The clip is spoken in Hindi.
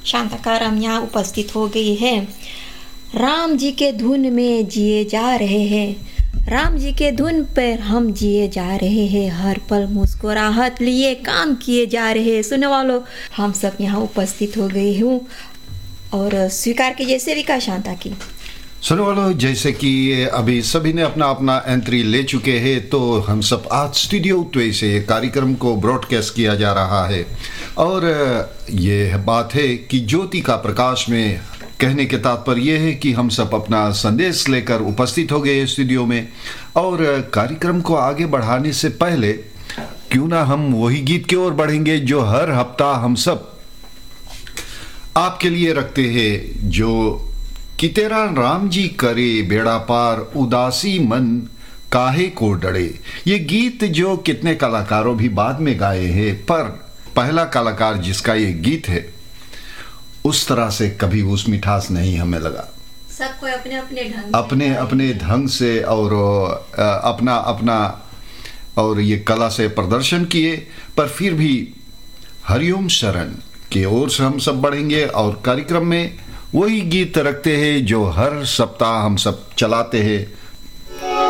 शांताकारम यहाँ उपस्थित हो गई है। राम जी के धुन में जिए जा रहे हैं, राम जी के धुन पर हम जिए जा रहे हैं, हर पल मुस्कुराहट लिए काम किए जा रहे हैं। सुनने वालों, हम सब यहाँ उपस्थित हो गए हूँ और स्वीकार कीजिए सेविका शांता की। सुनने वालों, जैसे कि अभी सभी ने अपना अपना एंट्री ले चुके हैं, तो हम सब आज स्टूडियो ट्वे से कार्यक्रम को ब्रॉडकास्ट किया जा रहा है। और ये बात है कि ज्योति का प्रकाश में कहने के तात्पर्य ये है कि हम सब अपना संदेश लेकर उपस्थित हो गए स्टूडियो में। और कार्यक्रम को आगे बढ़ाने से पहले क्यों ना हम वही गीत की ओर बढ़ेंगे जो हर हफ्ता हम सब आपके लिए रखते हैं, जो कि तेरा राम जी करे बेड़ा पार, उदासी मन काहे को डरे। ये गीत जो कितने कलाकारों भी बाद में गाए हैं, पर पहला कलाकार जिसका ये गीत है उस तरह से कभी उस मिठास नहीं हमें लगा। सबको अपने अपने ढंग से और अपना अपना और ये कला से प्रदर्शन किए, पर फिर भी हरिओम शरण की ओर से हम सब बढ़ेंगे और कार्यक्रम में वही गीत रखते हैं जो हर सप्ताह हम सब चलाते हैं।